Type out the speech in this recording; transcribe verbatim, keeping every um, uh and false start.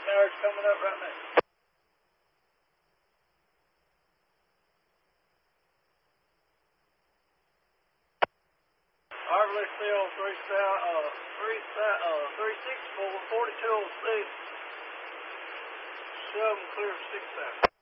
Tower's coming up right now. Harvey still three uh three uh three six four forty two oh six. Seven clear six thousand.